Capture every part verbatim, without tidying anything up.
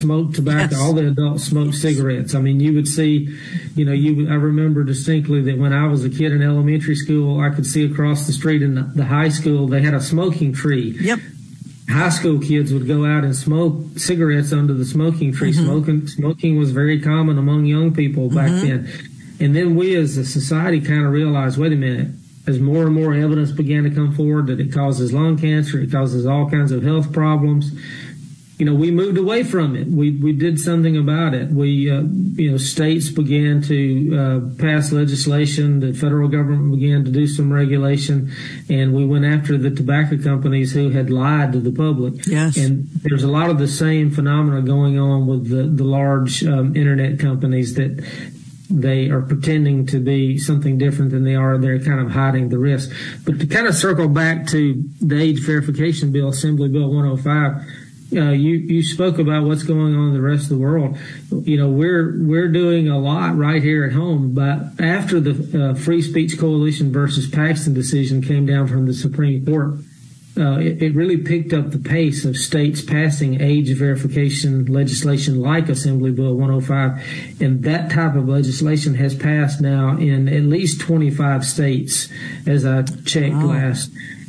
smoked tobacco. Yes. All the adults smoked Yes. cigarettes. I mean, you would see, you know, you. I remember distinctly that when I was a kid in elementary school, I could see across the street in the, the high school, they had a smoking tree. Yep. High school kids would go out and smoke cigarettes under the smoking tree. Mm-hmm. Smoking smoking was very common among young people back mm-hmm. then. And then we as a society kind of realized, wait a minute, as more and more evidence began to come forward that it causes lung cancer, it causes all kinds of health problems, you know, we moved away from it. We we did something about it. We, uh, you know, states began to uh, pass legislation. The federal government began to do some regulation, and we went after the tobacco companies who had lied to the public. Yes. And there's a lot of the same phenomena going on with the, the large um, internet companies that they are pretending to be something different than they are. They're kind of hiding the risk. But to kind of circle back to the age verification bill, Assembly Bill one oh five, Uh, you, you spoke about what's going on in the rest of the world. You know, we're, we're doing a lot right here at home, but after the uh, Free Speech Coalition versus Paxton decision came down from the Supreme Court, uh, it, it really picked up the pace of states passing age verification legislation like Assembly Bill one oh five. And that type of legislation has passed now in at least twenty-five states, as I checked wow. last.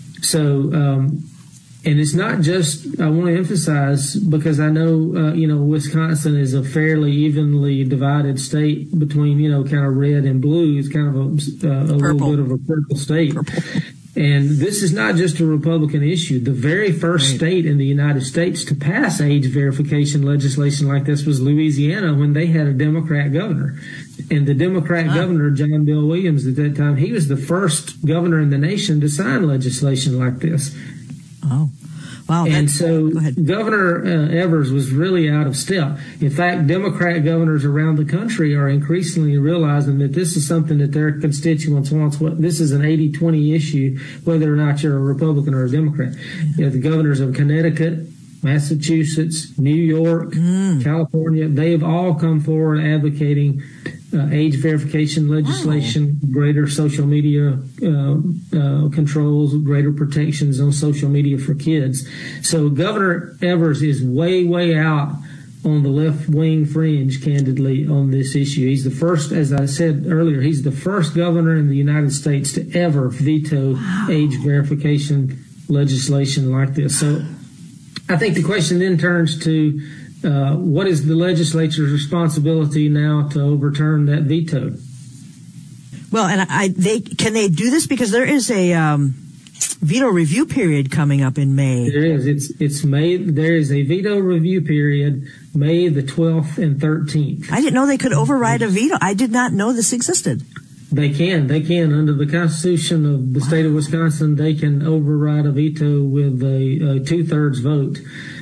So, um, And it's not just, I want to emphasize, because I know, uh, you know, Wisconsin is a fairly evenly divided state between, you know, kind of red and blue. It's kind of a, uh, a little bit of a purple state. Purple. And this is not just a Republican issue. The very first right. state in the United States to pass age verification legislation like this was Louisiana, when they had a Democrat governor. And the Democrat ah. governor, John Bel Williams, at that time, he was the first governor in the nation to sign legislation like this. Oh, wow. And so Governor uh, Evers was really out of step. In fact, Democrat governors around the country are increasingly realizing that this is something that their constituents want. This is an eighty twenty issue, whether or not you're a Republican or a Democrat. You know, the governors of Connecticut, Massachusetts, New York, mm. California, they have all come forward advocating Uh, age verification legislation, wow. greater social media uh, uh, controls, greater protections on social media for kids. So Governor Evers is way, way out on the left-wing fringe, candidly, on this issue. He's the first, as I said earlier, he's the first governor in the United States to ever veto wow. age verification legislation like this. So I think the question then turns to Uh, what is the legislature's responsibility now to overturn that veto? Well, and I, they can they do this because there is a um, veto review period coming up in May. There is. It's it's May. There is a veto review period, May the twelfth and thirteenth. I didn't know they could override a veto. I did not know this existed. They can. They can. Under the Constitution of the wow. state of Wisconsin, they can override a veto with a, a two-thirds vote,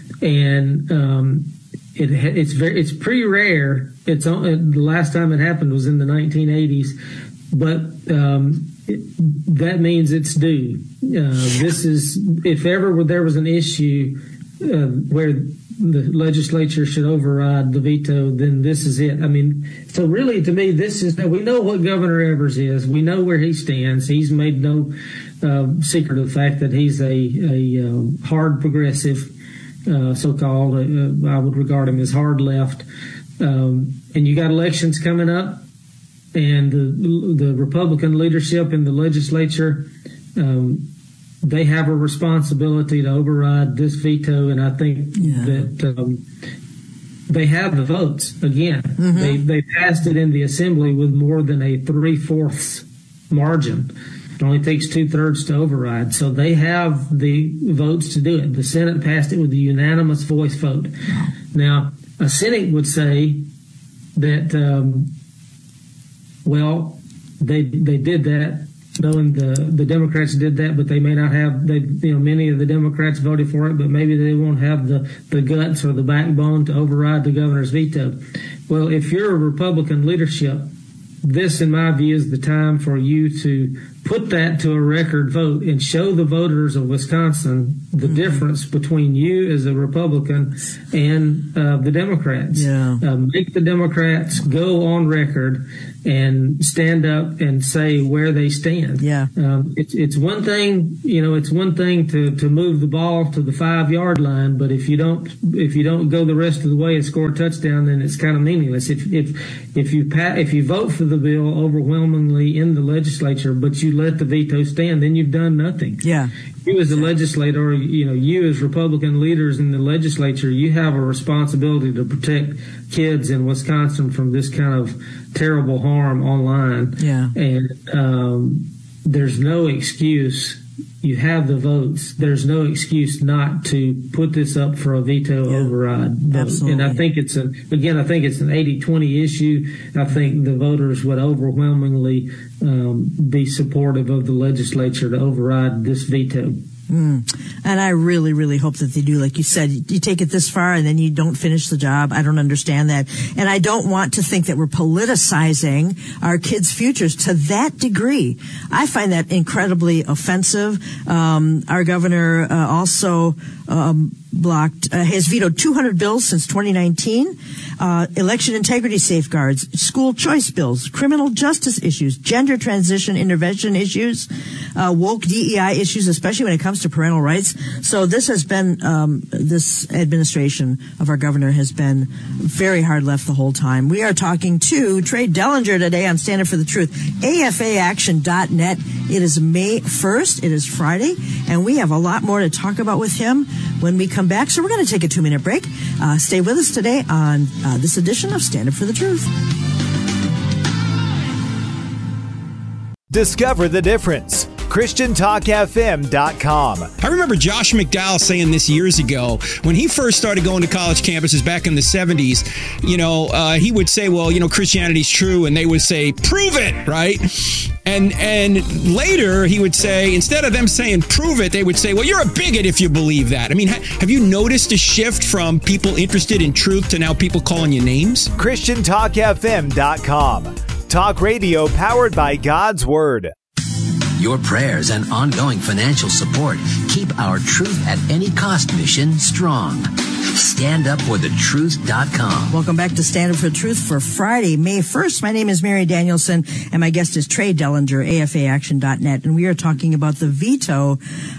and um, It, it's very, it's pretty rare. It's only, the last time it happened was in the nineteen eighties, but um, it, that means it's due. Uh, this is, if ever there was an issue uh, where the legislature should override the veto, then this is it. I mean, so really, to me, this is, we know what Governor Evers is. We know where he stands. He's made no uh, secret of the fact that he's a, a um, hard progressive. Uh, so-called, uh, I would regard him as hard left. Um, and you got elections coming up, and the, the Republican leadership in the legislature, um, they have a responsibility to override this veto, and I think yeah. that um, they have the votes. Again, mm-hmm. they, they passed it in the Assembly with more than a three-fourths margin. It only takes two-thirds to override. So they have the votes to do it. The Senate passed it with a unanimous voice vote. Now, a cynic would say that, um, well, they they did that, knowing the, the Democrats did that, but they may not have, they, you know, many of the Democrats voted for it, but maybe they won't have the, the guts or the backbone to override the governor's veto. Well, if you're a Republican leadership, this, in my view, is the time for you to put that to a record vote and show the voters of Wisconsin the mm-hmm. difference between you as a Republican and uh, the Democrats. Yeah. Uh, make the Democrats go on record and stand up and say where they stand. Yeah. Um, it's it's one thing, you know, it's one thing to, to move the ball to the five yard line, but if you don't if you don't go the rest of the way and score a touchdown, then it's kind of meaningless. If if if you pa- if you vote for the bill overwhelmingly in the legislature, but you let the veto stand, then you've done nothing. Yeah. You as a legislator, or, you know, you as Republican leaders in the legislature, you have a responsibility to protect kids in Wisconsin from this kind of terrible harm online. Yeah. And um, there's no excuse. You have the votes. There's no excuse not to put this up for a veto yeah, override vote. Absolutely. And I think it's a, again, I think it's an eighty twenty issue. I think the voters would overwhelmingly um, be supportive of the legislature to override this veto. Mm. And I really, really hope that they do. Like you said, you take it this far and then you don't finish the job. I don't understand that. And I don't want to think that we're politicizing our kids' futures to that degree. I find that incredibly offensive. Um, our governor uh, also um, blocked, uh, has vetoed two hundred bills since twenty nineteen. Uh, election integrity safeguards, school choice bills, criminal justice issues, gender transition intervention issues, uh, woke D E I issues, especially when it comes to parental rights. So this has been, um, this administration of our governor has been very hard left the whole time. We are talking to Trey Dellinger today on Stand Up for the Truth, A F A action dot net. It is May first. It is Friday, and we have a lot more to talk about with him when we come back. So we're going to take a two-minute break. Uh, stay with us today on uh, this edition of Stand Up for the Truth. Discover the difference. Christian Talk F M dot com. I remember Josh McDowell saying this years ago when he first started going to college campuses back in the seventies. You know, uh, he would say, well, you know, Christianity's true. And they would say, prove it, right? And and later he would say, instead of them saying prove it, they would say, well, you're a bigot if you believe that. I mean, ha- have you noticed a shift from people interested in truth to now people calling you names? Christian Talk F M dot com. Talk radio powered by God's Word. Your prayers and ongoing financial support keep our Truth at Any Cost mission strong. stand up for the truth dot com. Welcome back to Stand Up for the Truth for Friday, May first. My name is Mary Danielson, and my guest is Trey Dellinger, A F A action dot net, and we are talking about the veto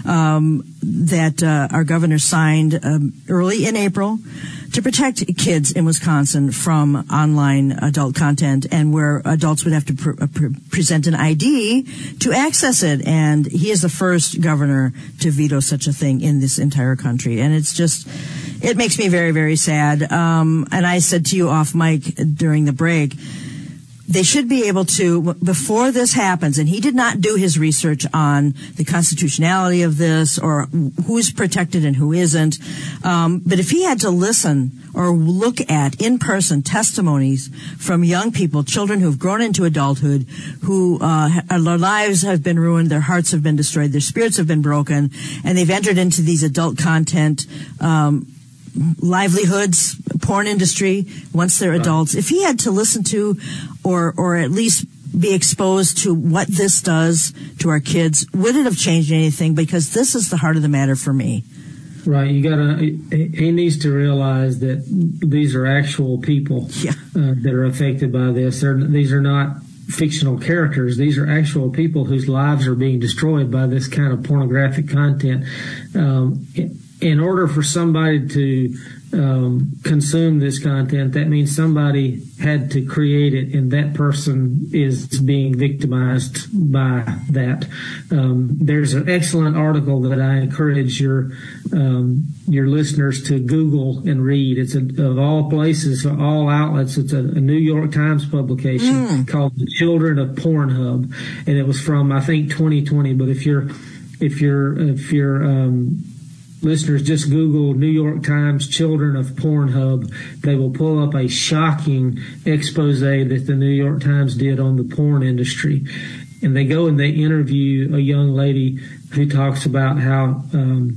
um, that uh, our governor signed um, early in April to protect kids in Wisconsin from online adult content, and where adults would have to pre- pre- present an I D to access it. And he is the first governor to veto such a thing in this entire country. And it's just, it makes me very, very sad. Um, and I said to you off mic during the break, they should be able to, before this happens, and he did not do his research on the constitutionality of this or who's protected and who isn't. Um, but if he had to listen or look at in-person testimonies from young people, children who've grown into adulthood, who uh, their lives have been ruined, their hearts have been destroyed, their spirits have been broken, and they've entered into these adult content um livelihoods, porn industry, once they're adults. If he had to listen to or or at least be exposed to what this does to our kids, would it have changed anything? Because this is the heart of the matter for me. Right. You gotta, he needs to realize that these are actual people yeah. uh, that are affected by this. They're, these are not fictional characters. These are actual people whose lives are being destroyed by this kind of pornographic content. Um, in order for somebody to um, consume this content, that means somebody had to create it, and that person is being victimized by that. Um, there's an excellent article that I encourage your um, your listeners to Google and read. It's a, of all places, all outlets. It's a, a New York Times publication mm. called "The Children of Pornhub," and it was from I think twenty twenty. But if you're if you're if you're um, listeners, just Google New York Times Children of Pornhub. They will pull up a shocking expose that the New York Times did on the porn industry. And they go and they interview a young lady who talks about how um,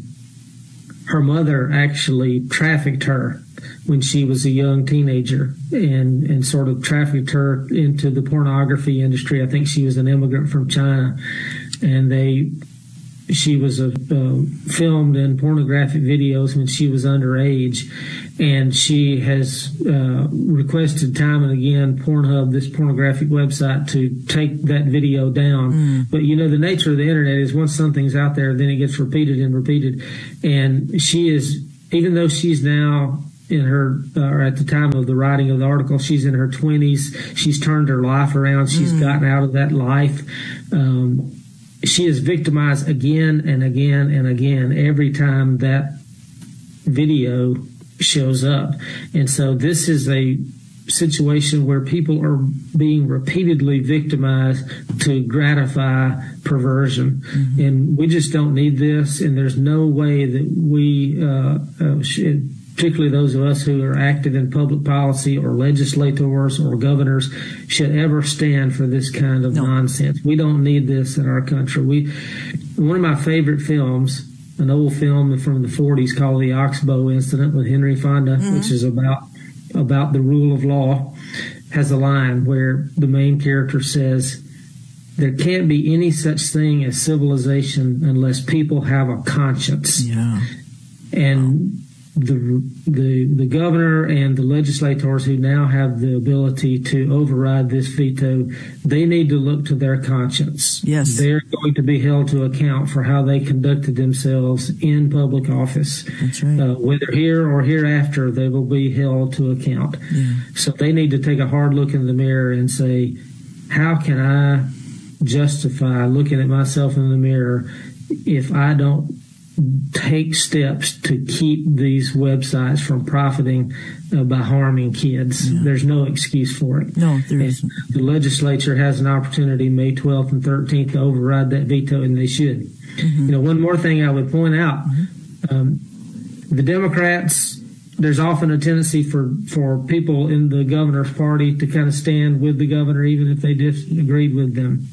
her mother actually trafficked her when she was a young teenager and, and sort of trafficked her into the pornography industry. I think she was an immigrant from China. and they she was uh, uh, filmed in pornographic videos when she was underage, and she has uh, requested time and again Pornhub, this pornographic website, to take that video down. Mm. But you know, the nature of the internet is once something's out there, then it gets repeated and repeated. And she is, even though she's now in her, or at the time of the writing of the article, she's in her twenties. She's turned her life around. She's mm. gotten out of that life. Um, she is victimized again and again and again every time that video shows up. And so this is a situation where people are being repeatedly victimized to gratify perversion. Mm-hmm. And we just don't need this. And there's no way that we, uh, uh, should, particularly those of us who are active in public policy or legislators or governors, should ever stand for this kind of no. nonsense. We don't need this in our country. We, one of my favorite films, an old film from the forties called The Oxbow Incident with Henry Fonda, mm-hmm. which is about about the rule of law, has a line where the main character says, "There can't be any such thing as civilization unless people have a conscience." Yeah. And the the the governor and the legislators who now have the ability to override this veto, they need to look to their conscience. Yes. They're going to be held to account for how they conducted themselves in public office. That's right. Uh, whether here or hereafter, they will be held to account. Yeah. So they need to take a hard look in the mirror and say, how can I justify looking at myself in the mirror if I don't take steps to keep these websites from profiting uh, by harming kids? Yeah. There's no excuse for it. No, there isn't. The legislature has an opportunity May twelfth and thirteenth to override that veto, and they should. Mm-hmm. You know, one more thing I would point out, mm-hmm. um, the Democrats, there's often a tendency for, for people in the governor's party to kind of stand with the governor even if they disagreed with them.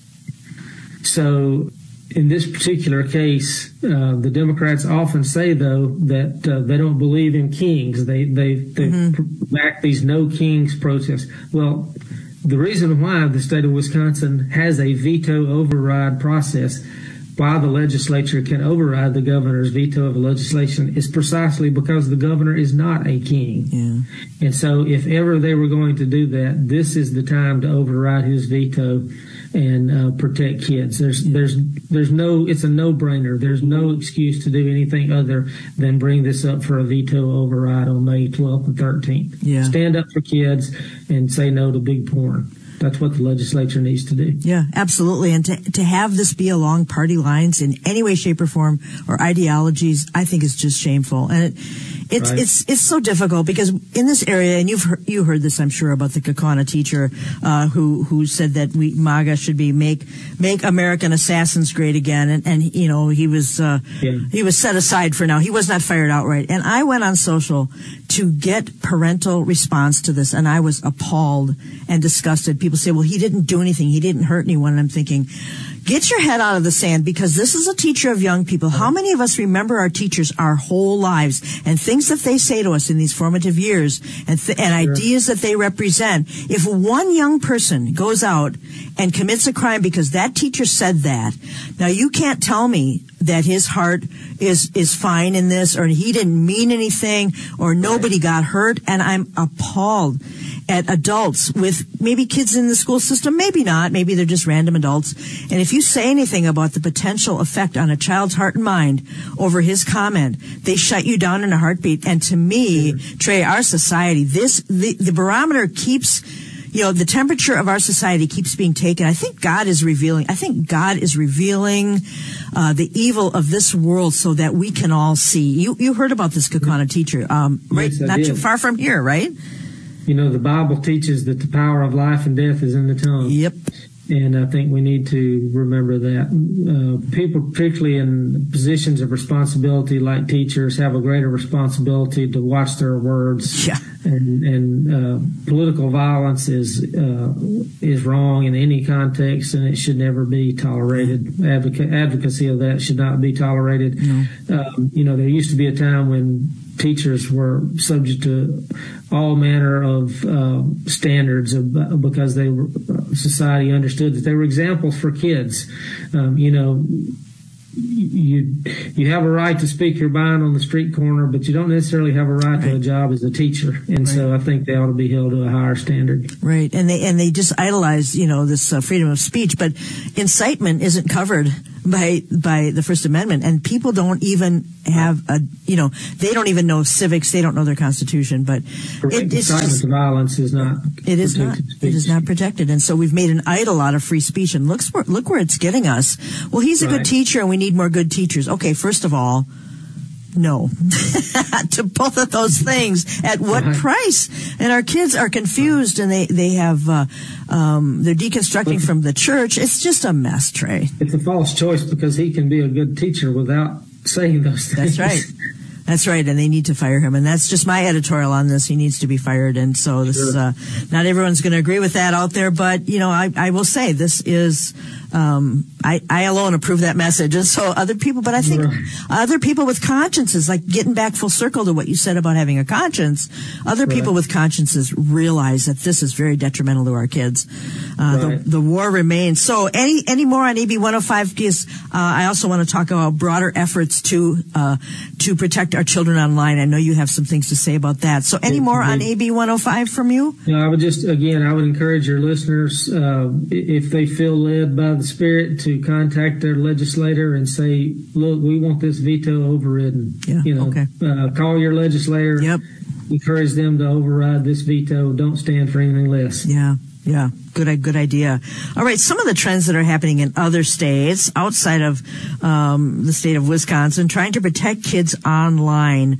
So in this particular case, uh, the Democrats often say, though, that uh, they don't believe in kings. They they they mm-hmm. back these no kings protests. Well, the reason why the state of Wisconsin has a veto override process, why the legislature can override the governor's veto of a legislation, is precisely because the governor is not a king. Yeah. And so if ever they were going to do that, this is the time to override his veto and uh, protect kids. There's, there's, there's no, it's a no-brainer. There's no excuse to do anything other than bring this up for a veto override on May twelfth and thirteenth. Yeah. Stand up for kids and say no to big porn. That's what the legislature needs to do. Yeah, absolutely. And to to have this be along party lines in any way, shape, or form, or ideologies, I think is just shameful. And it, it's right. it's it's so difficult because in this area, and you've heard, you heard this, I'm sure, about the Kaukauna teacher uh, who who said that we MAGA should be make make American assassins great again, and and you know he was uh, yeah. he was set aside for now. He was not fired outright. And I went on social to get parental response to this, and I was appalled and disgusted. People say, well, he didn't do anything. He didn't hurt anyone. And I'm thinking, get your head out of the sand, because this is a teacher of young people. How many of us remember our teachers our whole lives and things that they say to us in these formative years and, th- and sure. ideas that they represent? If one young person goes out and commits a crime because that teacher said that, now you can't tell me that his heart is, is fine in this, or he didn't mean anything, or nobody got hurt. And I'm appalled at adults with maybe kids in the school system, maybe not, maybe they're just random adults. And if you say anything about the potential effect on a child's heart and mind over his comment, they shut you down in a heartbeat. And to me, sure. Trey, our society, this, the, the barometer keeps, you know, the temperature of our society keeps being taken. I think God is revealing, I think God is revealing, uh, the evil of this world so that we can all see. You, you heard about this Kaukauna teacher, um, right, yes, not did. too far from here, right? You know, the Bible teaches that the power of life and death is in the tongue. Yep. And I think we need to remember that. Uh, people, particularly in positions of responsibility like teachers, have a greater responsibility to watch their words. Yeah. And, and uh, political violence is uh, is wrong in any context, and it should never be tolerated. Advoca- advocacy of that should not be tolerated. No. Um, you know, there used to be a time when teachers were subject to all manner of uh, standards of, because they were society understood that they were examples for kids. Um, you know, you you have a right to speak your mind on the street corner, but you don't necessarily have a right, right. to a job as a teacher. And right. so I think they ought to be held to a higher standard. Right. And they and they just idolize, you know, this uh, freedom of speech, but incitement isn't covered by by the First Amendment, and people don't even have a, you know, they don't even know civics, they don't know their Constitution, but it, it's just, to violence is not it is not speech. It is not protected, and so we've made an idol out of free speech, and looks where, look where it's getting us. Well, he's a right. good teacher, and we need more good teachers. Okay, first of all, no to both of those things. At what right. price? And our kids are confused, and they they have uh, um, they're deconstructing from the church. It's just a mess, Trey. It's a false choice because he can be a good teacher without saying those things. That's right. That's right, and they need to fire him, and that's just my editorial on this. He needs to be fired, and so this sure. is, uh, not everyone's going to agree with that out there, but, you know, I, I will say this is, um, I, I alone approve that message, and so other people, but I think right. other people with consciences, like getting back full circle to what you said about having a conscience, other right. people with consciences realize that this is very detrimental to our kids. Uh, right. the, the war remains. So any, any more on A B one oh five? Because, uh, I also want to talk about broader efforts to, uh, to protect our children online. I know you have some things to say about that. So any more on A B one oh five from you? No, I would just, again, I would encourage your listeners, uh, if they feel led by the Spirit, to contact their legislator and say, look, we want this veto overridden. Yeah, you know, okay. uh, call your legislator. Yep. Encourage them to override this veto. Don't stand for anything less. Yeah. Yeah, good, good idea. All right, some of the trends that are happening in other states outside of um, the state of Wisconsin, trying to protect kids online.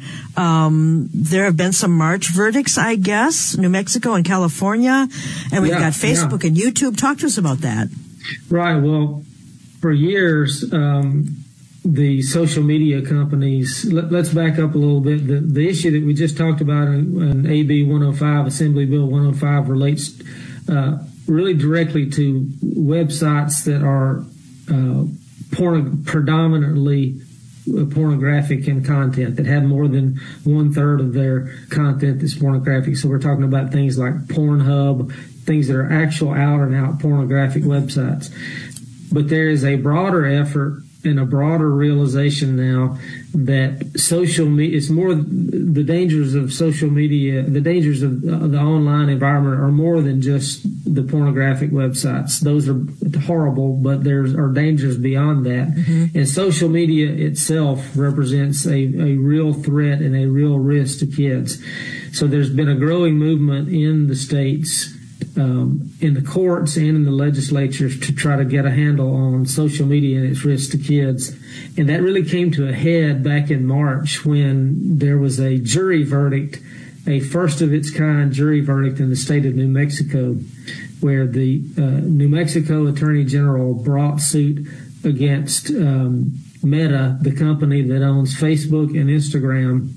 Um, there have been some March verdicts, I guess, New Mexico and California, and we've yeah, got Facebook yeah. and YouTube. Talk to us about that. Right. Well, for years, um, the social media companies, let, let's back up a little bit. The, the issue that we just talked about in, in A B one oh five, Assembly Bill one oh five, relates Uh, really directly to websites that are uh, porn- predominantly pornographic in content, that have more than one third of their content that's pornographic. So we're talking about things like Pornhub, things that are actual out and out pornographic websites. But there is a broader effort and a broader realization now that social media, it's more the dangers of social media, the dangers of the online environment are more than just the pornographic websites. Those are horrible, but there are dangers beyond that. Mm-hmm. And social media itself represents a, a real threat and a real risk to kids. So there's been a growing movement in the states, Um, in the courts and in the legislatures, to try to get a handle on social media and its risks to kids. And that really came to a head back in March when there was a jury verdict, a first of its kind jury verdict in the state of New Mexico, where the uh, New Mexico Attorney General brought suit against um, Meta, the company that owns Facebook and Instagram.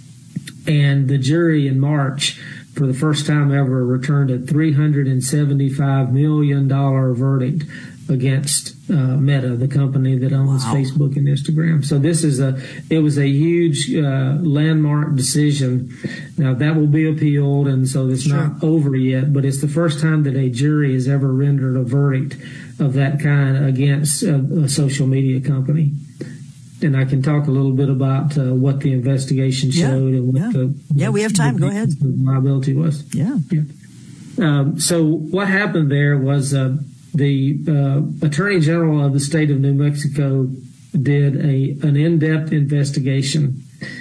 And the jury in March, for the first time ever, returned a three hundred seventy-five million dollars verdict against uh, Meta, the company that owns wow. Facebook and Instagram. So this is a, it was a huge uh, landmark decision. Now that will be appealed, and so it's sure. not over yet, but it's the first time that a jury has ever rendered a verdict of that kind against a, a social media company. And I can talk a little bit about uh, what the investigation showed yeah, and what yeah. the yeah we have time. Go ahead. Liability was. Yeah. yeah. Um, so what happened there was uh, the uh, Attorney General of the state of New Mexico did a an in-depth investigation.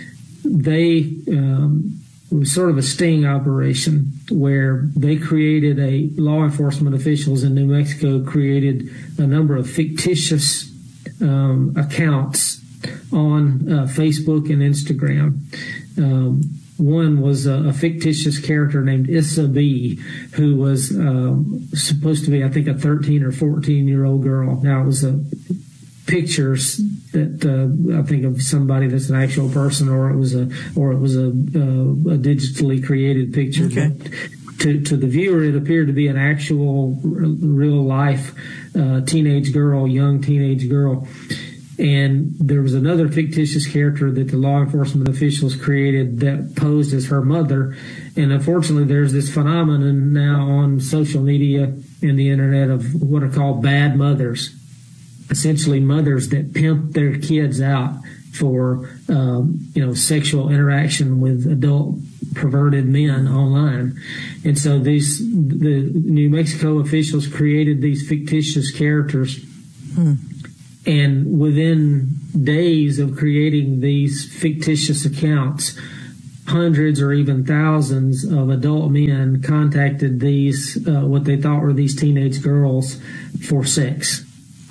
They um, it was sort of a sting operation where they created a law enforcement officials in New Mexico created a number of fictitious um, accounts on uh, Facebook and Instagram. Um, one was a, a fictitious character named Issa B, who was um, supposed to be, I think, a thirteen or fourteen year old girl. Now it was a pictures that uh, I think of somebody that's an actual person, or it was a or it was a, uh, a digitally created picture. Okay. But to to the viewer, it appeared to be an actual, real life uh, teenage girl, young teenage girl. And there was another fictitious character that the law enforcement officials created that posed as her mother. And unfortunately, there's this phenomenon now on social media and the internet of what are called bad mothers, essentially mothers that pimp their kids out for, um, you know, sexual interaction with adult perverted men online. And so these, the New Mexico officials created these fictitious characters. Hmm. And within days of creating these fictitious accounts, hundreds or even thousands of adult men contacted these, uh, what they thought were these teenage girls for sex.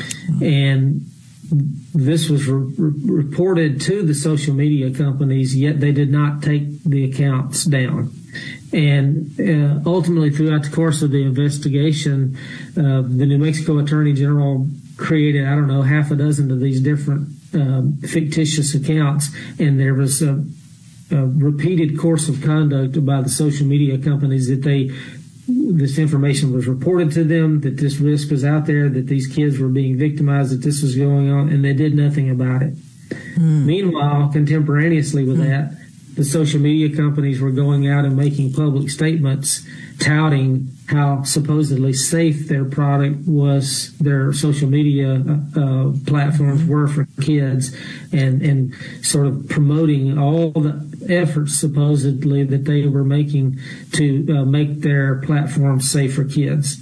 And this was re- re- reported to the social media companies, yet they did not take the accounts down. And uh, ultimately, throughout the course of the investigation, uh, the New Mexico Attorney General created, I don't know, half a dozen of these different um, fictitious accounts, and there was a, a repeated course of conduct by the social media companies that they, this information was reported to them, that this risk was out there, that these kids were being victimized, that this was going on, and they did nothing about it. Mm. Meanwhile, contemporaneously with mm. that, the social media companies were going out and making public statements touting how supposedly safe their product was, their social media uh, platforms were for kids, and, and sort of promoting all the efforts supposedly that they were making to uh, make their platforms safe for kids.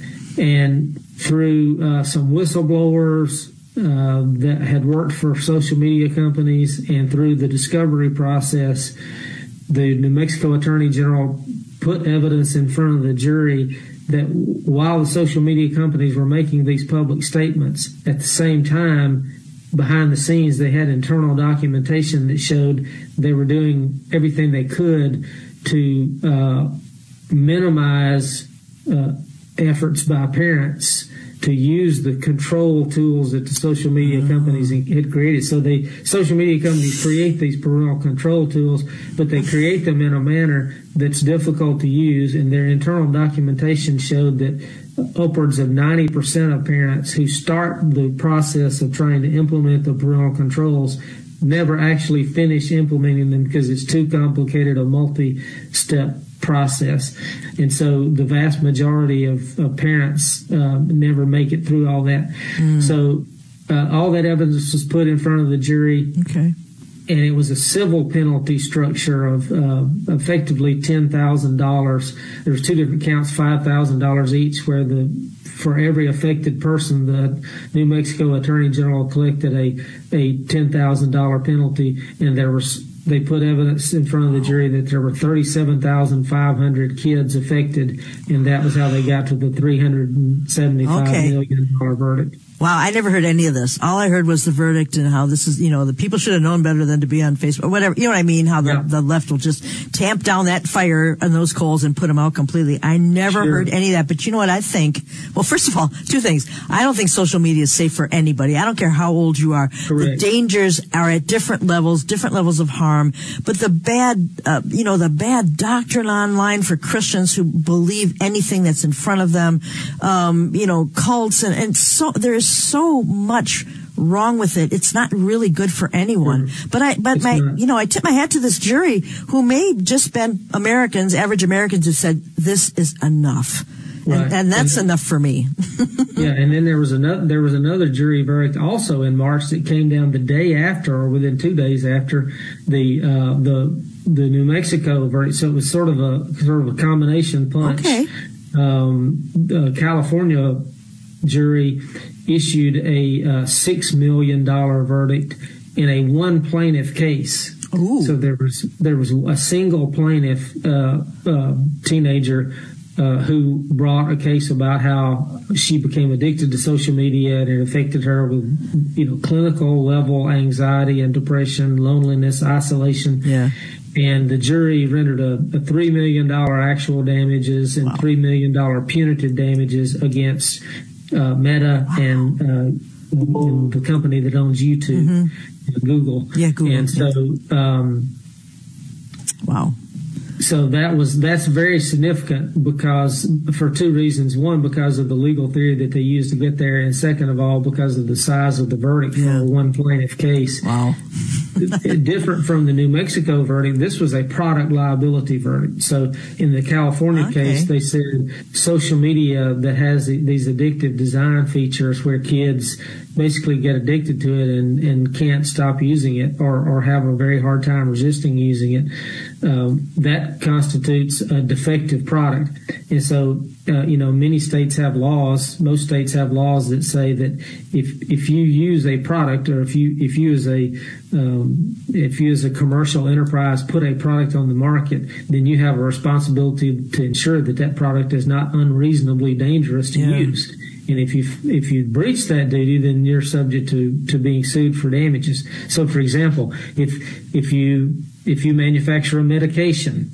And through uh, some whistleblowers uh, that had worked for social media companies, and through the discovery process, the New Mexico Attorney General put evidence in front of the jury that while the social media companies were making these public statements, at the same time, behind the scenes, they had internal documentation that showed they were doing everything they could to uh, minimize uh, efforts by parents to use the control tools that the social media companies had created. So the social media companies create these parental control tools, but they create them in a manner that's difficult to use, and their internal documentation showed that upwards of ninety percent of parents who start the process of trying to implement the parental controls never actually finish implementing them because it's too complicated, a multi-step process. And so the vast majority of, of parents uh, never make it through all that. Mm. So uh, all that evidence was put in front of the jury. Okay. And it was a civil penalty structure of uh, effectively ten thousand dollars. There was two different counts, five thousand dollars each, where the for every affected person, the New Mexico Attorney General collected a, a ten thousand dollars penalty, and there was they put evidence in front of the jury that there were thirty-seven thousand five hundred kids affected, and that was how they got to the three hundred seventy-five okay. million dollars verdict. Wow, I never heard any of this. All I heard was the verdict and how this is, you know, the people should have known better than to be on Facebook or whatever. You know what I mean? How the, yeah. the left will just tamp down that fire and those coals and put them out completely. I never sure. heard any of that. But you know what I think? Well, first of all, two things. I don't think social media is safe for anybody. I don't care how old you are. Correct. The dangers are at different levels, different levels of harm. But the bad, uh, you know, the bad doctrine online for Christians who believe anything that's in front of them, um, you know, cults and, and so there's so much wrong with it. It's not really good for anyone. Mm. But I, but it's my, not. you know, I tip my hat to this jury who may just been Americans, average Americans who said this is enough. Right. And, and that's and, enough for me. Yeah. And then there was another, there was another jury verdict also in March that came down the day after, or within two days after the, uh, the, the New Mexico verdict. So it was sort of a, sort of a combination punch. Okay. Um, the California jury issued a uh, six million dollars verdict in a one plaintiff case. Ooh. So there was there was a single plaintiff uh, uh, teenager uh, who brought a case about how she became addicted to social media and it affected her with, you know, clinical level anxiety and depression, loneliness, isolation. Yeah. And the jury rendered a, a three million dollars actual damages and wow. three million dollars punitive damages against Uh, Meta wow. and, uh, and the company that owns YouTube, mm-hmm. Google. Yeah, Google. And so, um, wow. so that was that's very significant because for two reasons. One, because of the legal theory that they used to get there, and second of all, because of the size of the verdict Yeah. for one plaintiff case. Wow. Different from the New Mexico verdict, this was a product liability verdict. So in the California Okay. case, they said social media that has these addictive design features where kids basically get addicted to it and, and can't stop using it or, or have a very hard time resisting using it, um, that constitutes a defective product. And so, uh, you know, many states have laws, most states have laws that say that if if you use a product or if you if you as a um, if you as a commercial enterprise put a product on the market, then you have a responsibility to ensure that that product is not unreasonably dangerous to Yeah. use. And if you if you breach that duty, then you're subject to, to being sued for damages. So, for example, if if you if you manufacture a medication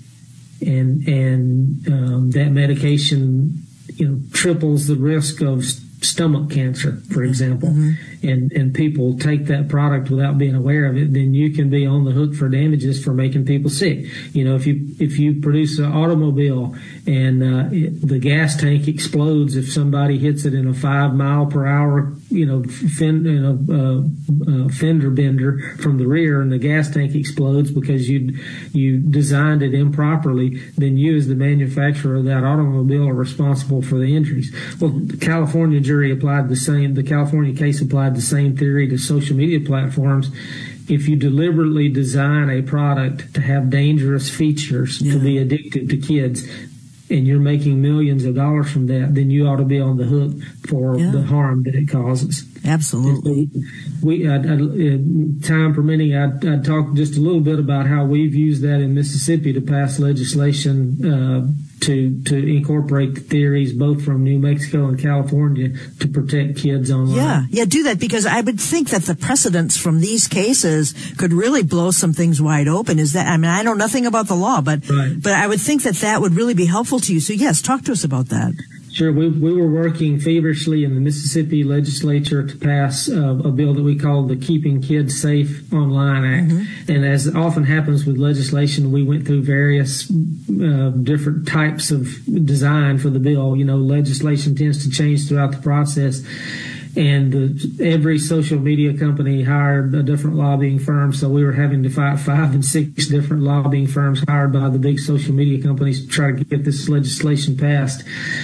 and and um, that medication, you know, triples the risk of stomach cancer, for example, mm-hmm. and and people take that product without being aware of it, then you can be on the hook for damages for making people sick. You know, if you if you produce an automobile and uh, it, the gas tank explodes if somebody hits it in a five mile per hour, you know, fin, you know uh, uh, fender bender from the rear, and the gas tank explodes because you you designed it improperly, then you as the manufacturer of that automobile are responsible for the injuries. Well, the California jury applied the same, the California case applied the same theory to social media platforms. If you deliberately design a product to have dangerous features yeah. to be addictive to kids, and you're making millions of dollars from that, then you ought to be on the hook for yeah. the harm that it causes. Absolutely. So we, I'd, I'd, time permitting, I'd, I'd talk just a little bit about how we've used that in Mississippi to pass legislation uh, to to incorporate the theories both from New Mexico and California to protect kids online. Yeah, yeah, do that, because I would think that the precedents from these cases could really blow some things wide open. Is that? I mean, I know nothing about the law, but right. but I would think that that would really be helpful to you. So yes, talk to us about that. Sure. We we were working feverishly in the Mississippi legislature to pass uh, a bill that we called the Keeping Kids Safe Online Act. Mm-hmm. And as often happens with legislation, we went through various uh, different types of design for the bill. You know, legislation tends to change throughout the process. And uh, every social media company hired a different lobbying firm, so we were having to fight five and six different lobbying firms hired by the big social media companies to try to get this legislation passed.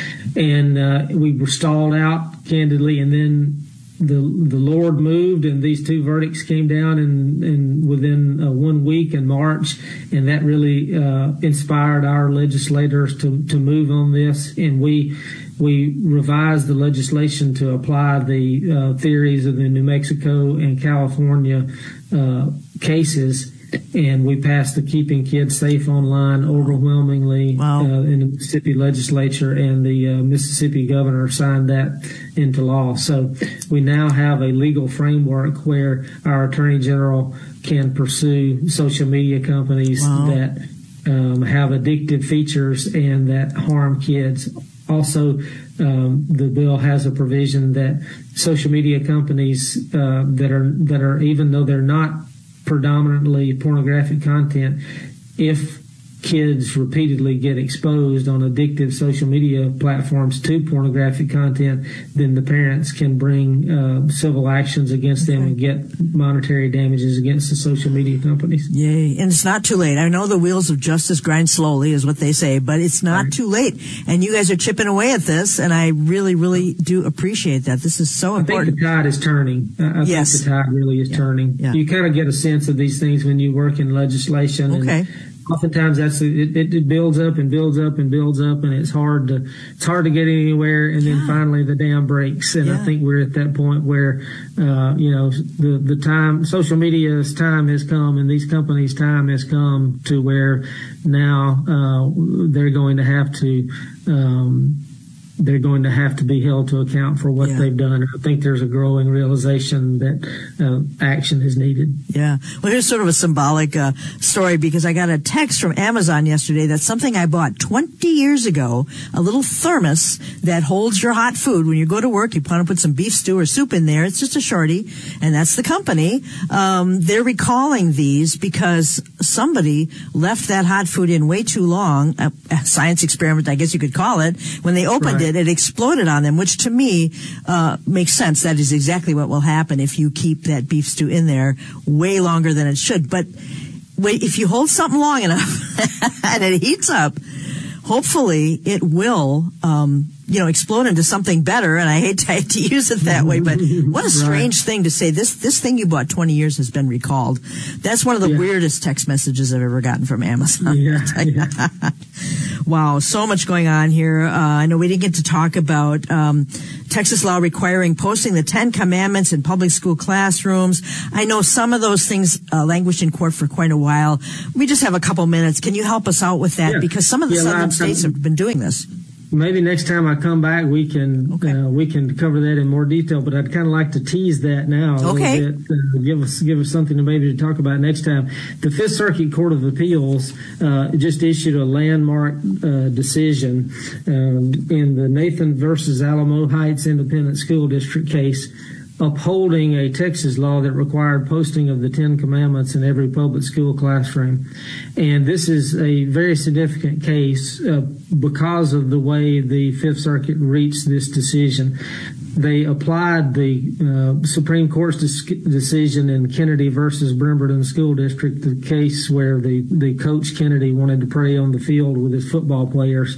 And uh, we were stalled out, candidly, and then the the Lord moved, and these two verdicts came down in, in within uh, one week in March, and that really uh, inspired our legislators to to move on this, and we. We revised the legislation to apply the uh, theories of the New Mexico and California uh, cases, and we passed the Keeping Kids Safe Online overwhelmingly wow. uh, in the Mississippi legislature, and the uh, Mississippi governor signed that into law. So we now have a legal framework where our Attorney General can pursue social media companies wow. that um, have addictive features and that harm kids. Also, um, the bill has a provision that social media companies uh, that are that are even though they're not predominantly pornographic content, if kids repeatedly get exposed on addictive social media platforms to pornographic content, then the parents can bring uh, civil actions against them and get monetary damages against the social media companies. Yay. And it's not too late. I know the wheels of justice grind slowly is what they say, but it's not right. too late. And you guys are chipping away at this, and I really, really do appreciate that. This is so important. I think the tide is turning. I yes. think the tide really is yeah. turning. Yeah. You kind of get a sense of these things when you work in legislation. Okay. And oftentimes that's it, it, it builds up and builds up and builds up, and it's hard to it's hard to get anywhere, and yeah. then finally the dam breaks. And yeah. I think we're at that point where uh, you know the the time social media's time has come, and these companies' time has come to where now uh, they're going to have to um, they're going to have to be held to account for what Yeah. they've done. I think there's a growing realization that uh, action is needed. Yeah. Well, here's sort of a symbolic uh, story, because I got a text from Amazon yesterday that's something I bought twenty years ago, a little thermos that holds your hot food. When you go to work, you want to put some beef stew or soup in there. It's just a shorty, and that's the company. Um, they're recalling these because somebody left that hot food in way too long, a, a science experiment, I guess you could call it. When they opened Right. it, it exploded on them, which to me uh, makes sense. That is exactly what will happen if you keep that beef stew in there way longer than it should. But wait, if you hold something long enough and it heats up, hopefully it will, um, you know, explode into something better. And I hate to, I hate to use it that way, but what a strange Right. thing to say. This this thing you bought twenty years has been recalled. That's one of the Yeah. weirdest text messages I've ever gotten from Amazon. Yeah, yeah. Wow, so much going on here. Uh, I know we didn't get to talk about um, Texas law requiring posting the Ten Commandments in public school classrooms. I know some of those things uh, languished in court for quite a while. We just have a couple minutes. Can you help us out with that? Yeah. Because some of the Yeah, southern I'm- states have been doing this. Maybe next time I come back, we can Okay. uh, we can cover that in more detail. But I'd kind of like to tease that now a Okay. little bit. Uh, give us give us something to maybe to talk about next time. The Fifth Circuit Court of Appeals uh, just issued a landmark uh, decision um, in the Nathan versus Alamo Heights Independent School District case, upholding a Texas law that required posting of the Ten Commandments in every public school classroom. And this is a very significant case uh, because of the way the Fifth Circuit reached this decision. They applied the uh, Supreme Court's dis- decision in Kennedy versus Bremerton School District, the case where the, the coach Kennedy wanted to pray on the field with his football players.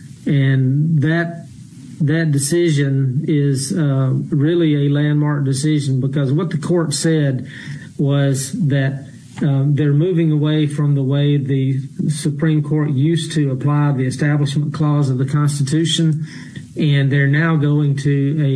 And that That decision is uh, really a landmark decision, because what the court said was that um, they're moving away from the way the Supreme Court used to apply the Establishment Clause of the Constitution, and they're now going to a,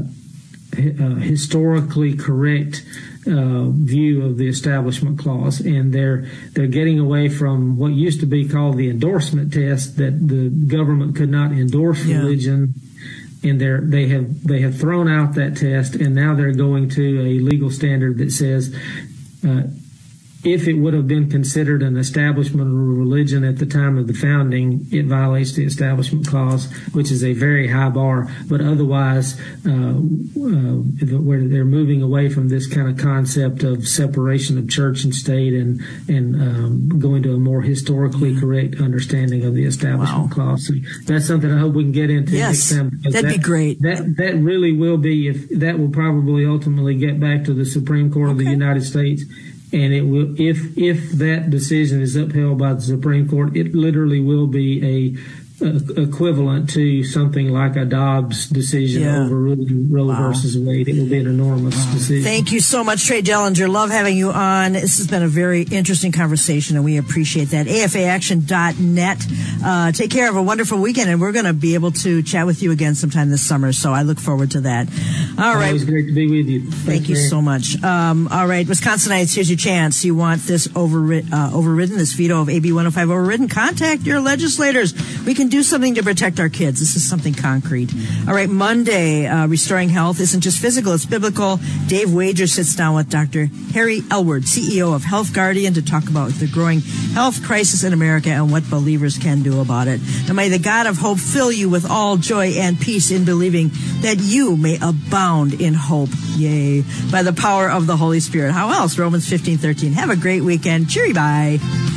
uh, a historically correct Uh, view of the Establishment Clause, and they're they're getting away from what used to be called the endorsement test, that the government could not endorse Yeah. religion, and they're they have they have thrown out that test, and now they're going to a legal standard that says uh, if it would have been considered an establishment of religion at the time of the founding, it violates the Establishment Clause, which is a very high bar. But otherwise, uh, uh, where they're moving away from this kind of concept of separation of church and state, and and um, going to a more historically correct understanding of the Establishment Wow. Clause. So that's something I hope we can get into Yes, next time. because that'd that, be great. That that really will be, if that will probably ultimately get back to the Supreme Court of the Okay. United States. And it will, if if that decision is upheld by the Supreme Court, it literally will be a, a equivalent to something like a Dobbs decision Yeah. overruling Roe Wow. versus Wade. It will be an enormous decision. Thank you so much, Trey Dellinger. Love having you on. This has been a very interesting conversation, and we appreciate that. A F A action dot net. Uh, take care. Have a wonderful weekend, and we're going to be able to chat with you again sometime this summer, so I look forward to that. All right. Always great to be with you. Thank you so much. Um, all right, Wisconsinites, here's your chance. You want this overri- uh, overridden, this veto of A B one oh five overridden? Contact your legislators. We can do something to protect our kids. This is something concrete. All right, Monday, uh, Restoring Health isn't just physical, it's biblical. Dave Wager sits down with Doctor Harry Elward, C E O of Health Guardian, to talk about the growing health crisis in America and what believers can do about it. And may the God of hope fill you with all joy and peace in believing, that you may abound in hope. Yay. By the power of the Holy Spirit. How else? Romans fifteen thirteen. Have a great weekend. Cheery bye.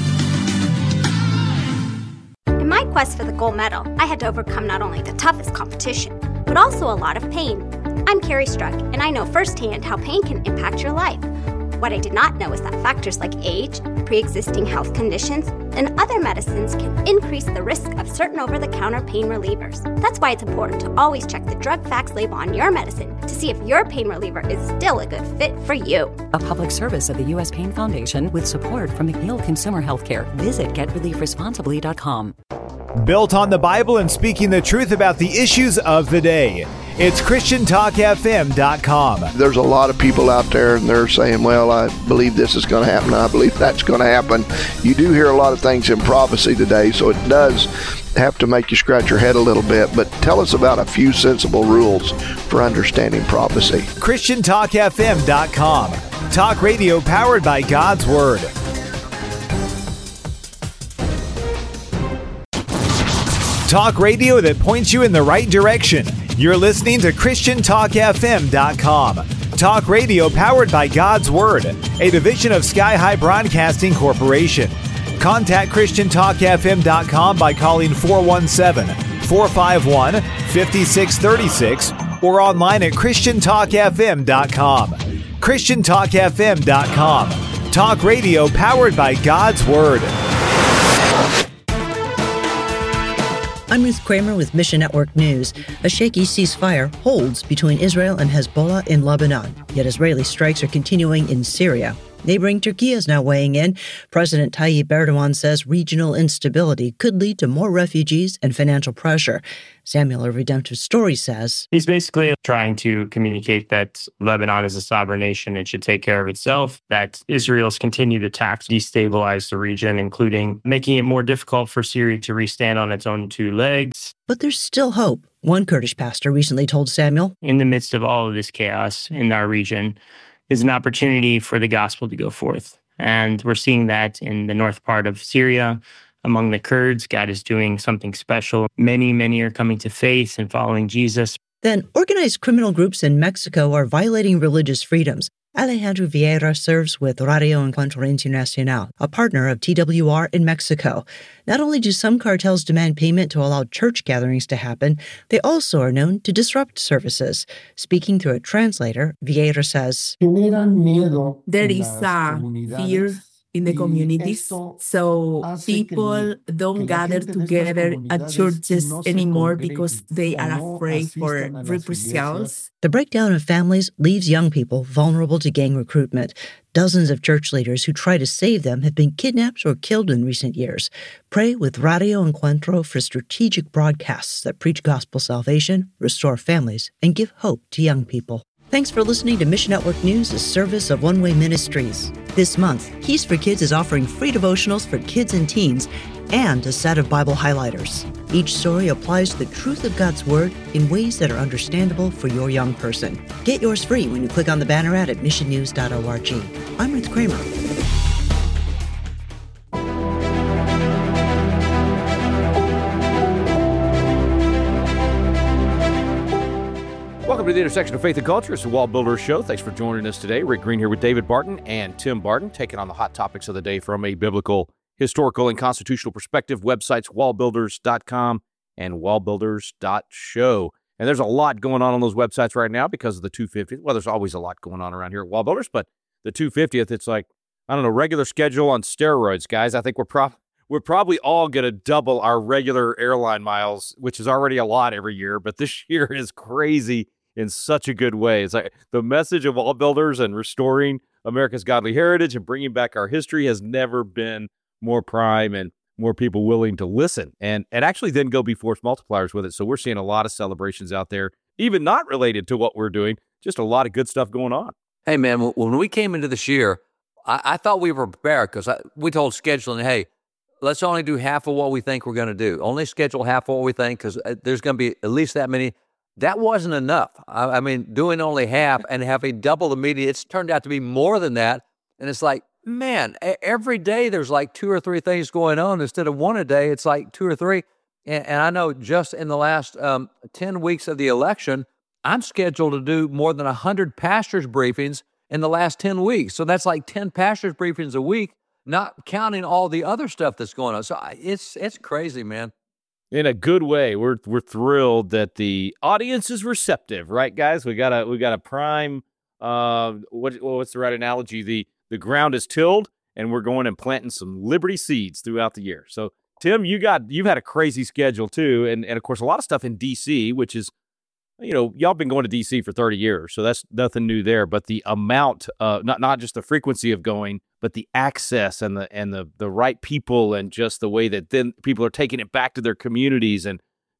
In my quest for the gold medal, I had to overcome not only the toughest competition, but also a lot of pain. I'm Carrie Struck, and I know firsthand how pain can impact your life. What I did not know is that factors like age, pre-existing health conditions, and other medicines can increase the risk of certain over-the-counter pain relievers. That's why it's important to always check the drug facts label on your medicine to see if your pain reliever is still a good fit for you. A public service of the U S Pain Foundation with support from McNeil Consumer Healthcare. Visit get relief responsibly dot com. Built on the Bible and speaking the truth about the issues of the day. It's Christian Talk F M dot com. There's a lot of people out there and they're saying, well, I believe this is going to happen. I believe that's going to happen. You do hear a lot of things in prophecy today, so it does have to make you scratch your head a little bit. But tell us about a few sensible rules for understanding prophecy. Christian Talk F M dot com. Talk radio powered by God's Word. Talk radio that points you in the right direction. You're listening to Christian Talk F M dot com. Talk radio powered by God's Word, a division of Sky High Broadcasting Corporation. Contact Christian Talk F M dot com by calling four one seven, four five one, five six three six or online at Christian Talk F M dot com. Christian Talk F M dot com. Talk radio powered by God's Word. I'm Ruth Kramer with Mission Network News. A shaky ceasefire holds between Israel and Hezbollah in Lebanon, yet Israeli strikes are continuing in Syria. Neighboring Turkey is now weighing in. President Tayyip Erdogan says regional instability could lead to more refugees and financial pressure. Samuel of Redemptive Story says he's basically trying to communicate that Lebanon is a sovereign nation and should take care of itself, that Israel's continued attacks destabilize the region, including making it more difficult for Syria to restand on its own two legs. But there's still hope. One Kurdish pastor recently told Samuel, in the midst of all of this chaos in our region, is an opportunity for the gospel to go forth. And we're seeing that in the north part of Syria. Among the Kurds, God is doing something special. Many, many are coming to faith and following Jesus. Then organized criminal groups in Mexico are violating religious freedoms. Alejandro Vieira serves with Radio Encuentro Internacional, a partner of T W R in Mexico. Not only do some cartels demand payment to allow church gatherings to happen, they also are known to disrupt services. Speaking through a translator, Vieira says, there is a fear in the communities, so people don't gather together at churches anymore because they are afraid for reprisals. The breakdown of families leaves young people vulnerable to gang recruitment. Dozens of church leaders who try to save them have been kidnapped or killed in recent years. Pray with Radio Encuentro for strategic broadcasts that preach gospel salvation, restore families, and give hope to young people. Thanks for listening to Mission Network News, a service of One Way Ministries. This month, Keys for Kids is offering free devotionals for kids and teens and a set of Bible highlighters. Each story applies the truth of God's Word in ways that are understandable for your young person. Get yours free when you click on the banner ad at mission news dot org. I'm Ruth Kramer. Welcome to the intersection of faith and culture. It's the Wall Builders Show. Thanks for joining us today. Rick Green here with David Barton and Tim Barton, taking on the hot topics of the day from a biblical, historical, and constitutional perspective. Websites wall builders dot com and wall builders dot show. And there's a lot going on on those websites right now because of the two fiftieth. Well, there's always a lot going on around here at Wall Builders, but the two fiftieth, it's like, I don't know, regular schedule on steroids, guys. I think we're probably we're probably all going to double our regular airline miles, which is already a lot every year, but this year is crazy in such a good way. It's like the message of Wall Builders and restoring America's godly heritage and bringing back our history has never been more prime and more people willing to listen and, and actually then go be force multipliers with it. So we're seeing a lot of celebrations out there, even not related to what we're doing, just a lot of good stuff going on. Hey, man, when we came into this year, I, I thought we were prepared because we told scheduling, hey, let's only do half of what we think we're going to do. Only schedule half of what we think because there's going to be at least that many. That wasn't enough. I, I mean, doing only half and having double the media, it's turned out to be more than that. And it's like, man, every day there's like two or three things going on. Instead of one a day, it's like two or three. And, and I know just in the last um, ten weeks of the election, I'm scheduled to do more than one hundred pastors' briefings in the last ten weeks. So that's like ten pastors' briefings a week, not counting all the other stuff that's going on. So it's it's crazy, man. In a good way. We're we're thrilled that the audience is receptive, right, guys? We got a we got a prime. Uh, what what's the right analogy? The the ground is tilled, and we're going and planting some liberty seeds throughout the year. So, Tim, you got you've had a crazy schedule too, and and of course a lot of stuff in D C, which is, you know, y'all been going to D C for thirty years, so that's nothing new there. But the amount, uh, not not just the frequency of going, but the access and the and the the right people, and just the way that then people are taking it back to their communities and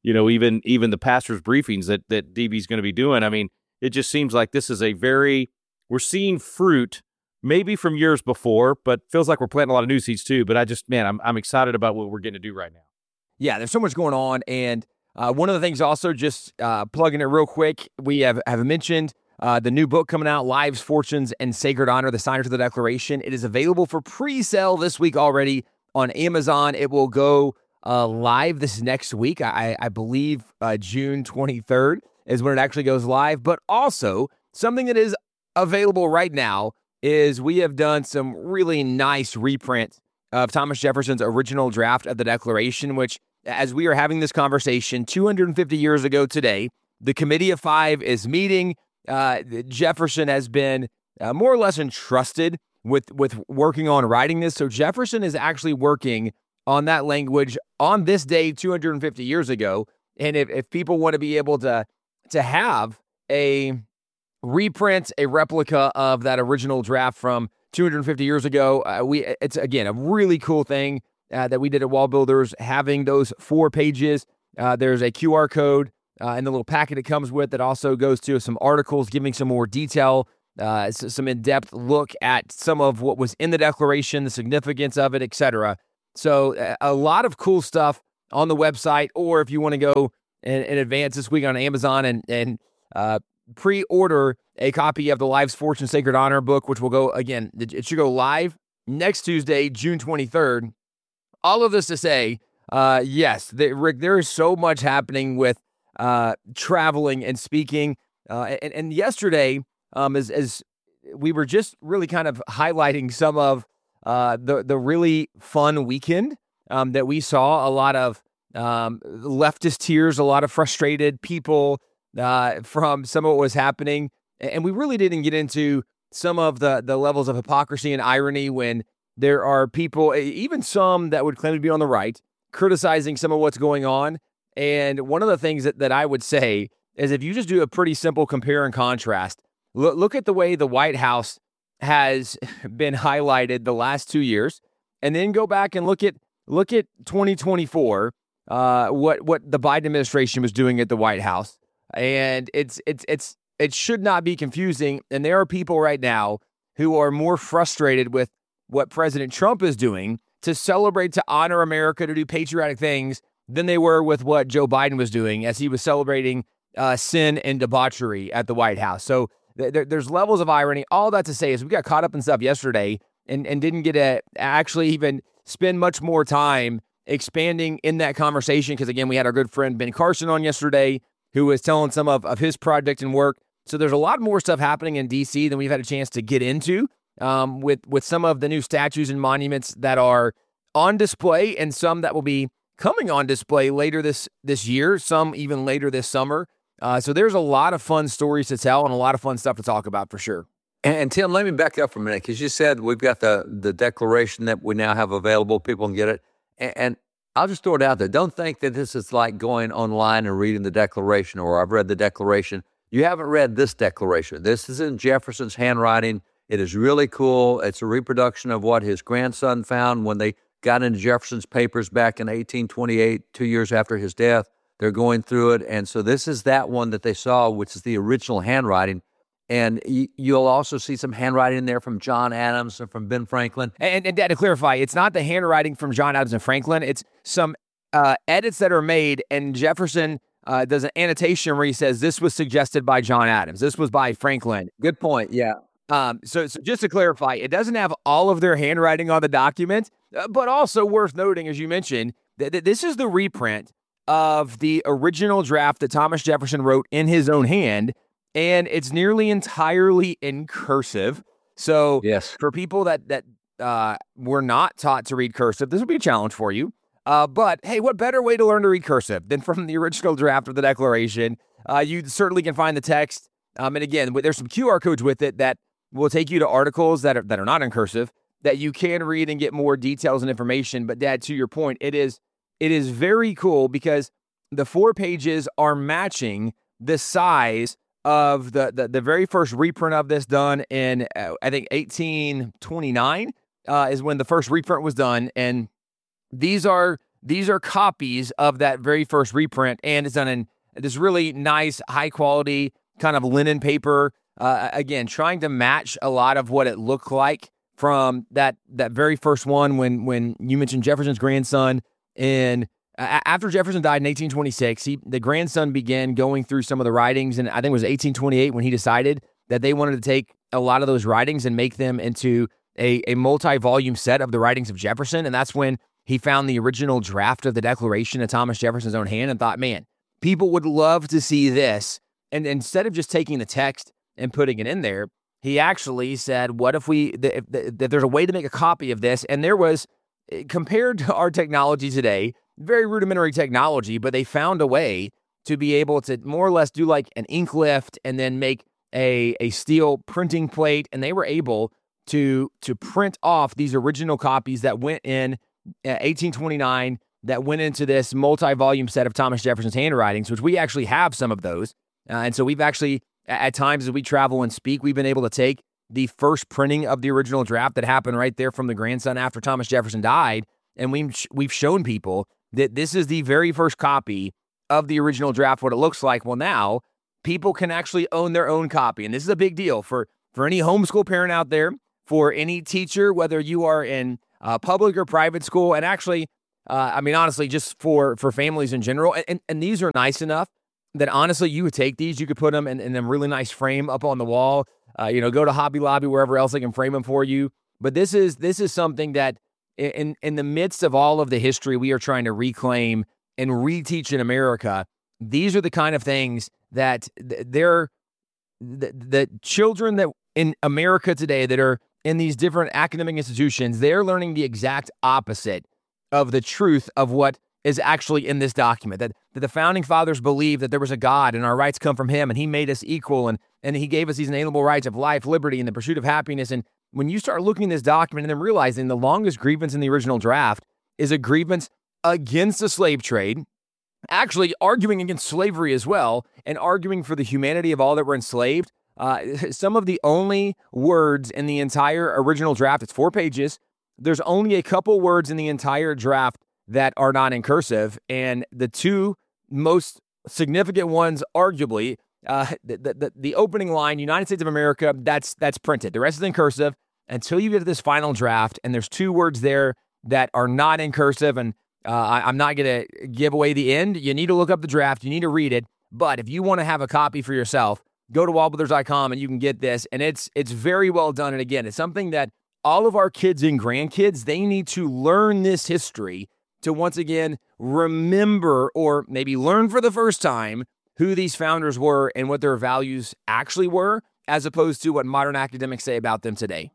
you know, even even the pastor's briefings that that D B's going to be doing. I mean, it just seems like this is a very, we're seeing fruit maybe from years before, but feels like we're planting a lot of new seeds too. But I just, man, I'm I'm excited about what we're getting to do right now. Yeah, there's so much going on. And uh, one of the things also, just uh, plugging it real quick, we have, have mentioned uh, the new book coming out, Lives, Fortunes, and Sacred Honor, The Signers of the Declaration. It is available for pre-sale this week already on Amazon. It will go uh, live this next week. I, I believe uh, June twenty-third is when it actually goes live. But also, something that is available right now is we have done some really nice reprints of Thomas Jefferson's original draft of the Declaration, which, as we are having this conversation two hundred fifty years ago today, the Committee of Five is meeting. Uh, Jefferson has been uh, more or less entrusted with, with working on writing this. So Jefferson is actually working on that language on this day two hundred fifty years ago. And if, if people want to be able to, to have a reprint, a replica of that original draft from two hundred fifty years ago, uh, we it's, again, a really cool thing uh, that we did at Wall Builders, having those four pages. Uh, there's a Q R code uh, in the little packet it comes with that also goes to some articles giving some more detail, uh, some in-depth look at some of what was in the Declaration, the significance of it, et cetera. So uh, a lot of cool stuff on the website, or if you want to go in, in advance this week on Amazon and, and uh, pre-order a copy of the Lives, Fortune, Sacred Honor book, which will go, again, it should go live next Tuesday, June twenty-third. All of this to say, uh, yes, the, Rick, there is so much happening with uh, traveling and speaking. Uh, and, and yesterday, um, as, as we were just really kind of highlighting some of uh, the, the really fun weekend um, that we saw, a lot of um, leftist tears, a lot of frustrated people uh, from some of what was happening. And we really didn't get into some of the, the levels of hypocrisy and irony when there are people, even some that would claim to be on the right, criticizing some of what's going on. And one of the things that, that I would say is if you just do a pretty simple compare and contrast, look, look at the way the White House has been highlighted the last two years, and then go back and look at look at twenty twenty-four, uh, what what the Biden administration was doing at the White House. And it's it's it's it should not be confusing. And there are people right now who are more frustrated with what President Trump is doing to celebrate, to honor America, to do patriotic things than they were with what Joe Biden was doing as he was celebrating uh, sin and debauchery at the White House. So th- th- there's levels of irony. All that to say is we got caught up in stuff yesterday and, and didn't get to actually even spend much more time expanding in that conversation because, again, we had our good friend Ben Carson on yesterday who was telling some of, of his project and work. So there's a lot more stuff happening in D C than we've had a chance to get into um, with, with some of the new statues and monuments that are on display and some that will be coming on display later this, this year, some even later this summer. Uh, so there's a lot of fun stories to tell and a lot of fun stuff to talk about for sure. And, and Tim, let me back up for a minute because you said we've got the, the declaration that we now have available. People can get it. And, and I'll just throw it out there. Don't think that this is like going online and reading the Declaration or I've read the Declaration. You haven't read this Declaration. This is in Jefferson's handwriting. It is really cool. It's a reproduction of what his grandson found when they got into Jefferson's papers back in eighteen twenty-eight, two years after his death. They're going through it. And so this is that one that they saw, which is the original handwriting. And y- you'll also see some handwriting in there from John Adams and from Ben Franklin. And, and, and to clarify, it's not the handwriting from John Adams and Franklin. It's some uh, edits that are made, and Jefferson uh, does an annotation where he says, this was suggested by John Adams. This was by Franklin. Good point, yeah. Um, so, so just to clarify, it doesn't have all of their handwriting on the document, uh, but also worth noting, as you mentioned, that, that this is the reprint of the original draft that Thomas Jefferson wrote in his own hand, and it's nearly entirely in cursive. So yes, for people that that uh, were not taught to read cursive, this would be a challenge for you. Uh, but hey, what better way to learn to read cursive than from the original draft of the Declaration? Uh, you certainly can find the text. Um, and again, there's some Q R codes with it that will take you to articles that are that are not in cursive that you can read and get more details and information. But Dad, to your point, it is it is very cool because the four pages are matching the size of the, the, the very first reprint of this done in, uh, I think, eighteen twenty-nine uh, is when the first reprint was done. And these are these are copies of that very first reprint, and it's done in this really nice, high-quality kind of linen paper. Uh, again, trying to match a lot of what it looked like from that that very first one when when you mentioned Jefferson's grandson. And uh, after Jefferson died in eighteen twenty-six, he, the grandson began going through some of the writings, and I think it was eighteen twenty-eight when he decided that they wanted to take a lot of those writings and make them into a, a multi-volume set of the writings of Jefferson. And that's when he found the original draft of the Declaration in Thomas Jefferson's own hand and thought, man, people would love to see this. And instead of just taking the text and putting it in there, he actually said, what if we, that if there's a way to make a copy of this? And there was, compared to our technology today, very rudimentary technology, but they found a way to be able to more or less do like an ink lift and then make a, a steel printing plate. And they were able to, to print off these original copies that went in uh, eighteen twenty-nine, that went into this multi-volume set of Thomas Jefferson's handwritings, which we actually have some of those. Uh, and so we've actually, at times as we travel and speak, we've been able to take the first printing of the original draft that happened right there from the grandson after Thomas Jefferson died, and we've, we've shown people that this is the very first copy of the original draft, what it looks like. Well, now people can actually own their own copy, and this is a big deal for, for any homeschool parent out there, for any teacher, whether you are in uh, public or private school, and actually, uh, I mean, honestly, just for, for families in general. And, and these are nice enough that honestly, you would take these, you could put them in, in a really nice frame up on the wall, uh, you know, go to Hobby Lobby, wherever else they can frame them for you. But this is this is something that in, in the midst of all of the history we are trying to reclaim and reteach in America, these are the kind of things that they're, the, the children that in America today that are in these different academic institutions, they're learning the exact opposite of the truth of what is actually in this document, that, that the founding fathers believed that there was a God and our rights come from him and he made us equal and, and he gave us these inalienable rights of life, liberty, and the pursuit of happiness. And when you start looking at this document and then realizing the longest grievance in the original draft is a grievance against the slave trade, actually arguing against slavery as well, and arguing for the humanity of all that were enslaved, uh, some of the only words in the entire original draft, it's four pages, there's only a couple words in the entire draft that are not in cursive, and the two most significant ones, arguably, uh, the, the the opening line, United States of America, that's that's printed. The rest is in cursive until you get to this final draft, and there's two words there that are not in cursive, and uh, I, I'm not going to give away the end. You need to look up the draft. You need to read it, but if you want to have a copy for yourself, go to wall builders dot com and you can get this, and it's it's very well done, and again, it's something that all of our kids and grandkids, they need to learn this history to once again remember or maybe learn for the first time who these founders were and what their values actually were, as opposed to what modern academics say about them today.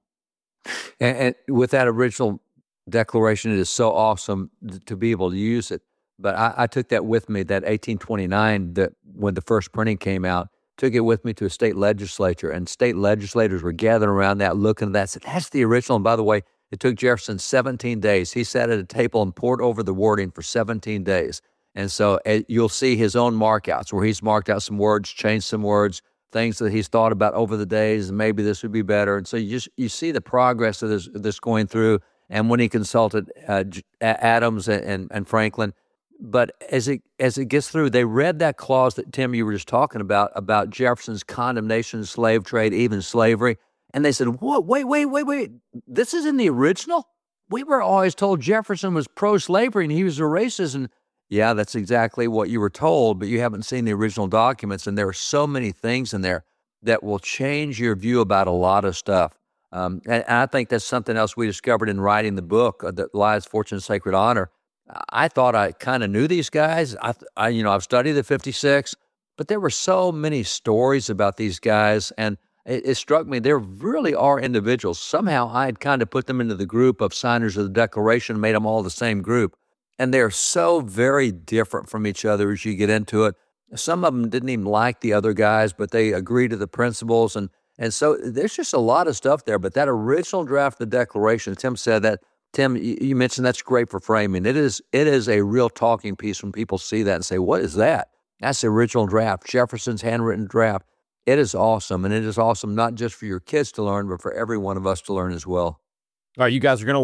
And, and with that original declaration, it is so awesome to be able to use it. But I, I took that with me, that eighteen twenty-nine, that when the first printing came out, took it with me to a state legislature, and state legislators were gathering around that, looking at that, said, that's the original. And by the way, it took Jefferson seventeen days. He sat at a table and poured over the wording for seventeen days. And so uh, you'll see his own markouts where he's marked out some words, changed some words, things that he's thought about over the days, and maybe this would be better. And so you just you see the progress of this, this going through. And when he consulted uh, Adams and, and, and Franklin, but as it as it gets through, they read that clause that, Tim, you were just talking about, about Jefferson's condemnation of slave trade, even slavery. And they said, what? Wait, wait, wait, wait. This is in the original? We were always told Jefferson was pro-slavery and he was a racist. And yeah, that's exactly what you were told, but you haven't seen the original documents. And there are so many things in there that will change your view about a lot of stuff. Um, and, and I think that's something else we discovered in writing the book, uh, the Lives, Fortune, Sacred Honor. I thought I kind of knew these guys. I, I, you know, I've studied the fifty-six, but there were so many stories about these guys, and it, it struck me there really are individuals. Somehow I had kind of put them into the group of signers of the Declaration, made them all the same group, and they're so very different from each other as you get into it. Some of them didn't even like the other guys, but they agreed to the principles, and and so there's just a lot of stuff there. But that original draft of the Declaration, Tim said that. Tim, you mentioned that's great for framing. It is it is a real talking piece when people see that and say, what is that? That's the original draft, Jefferson's handwritten draft. It is awesome, and it is awesome not just for your kids to learn, but for every one of us to learn as well. All right, you guys are going to laugh.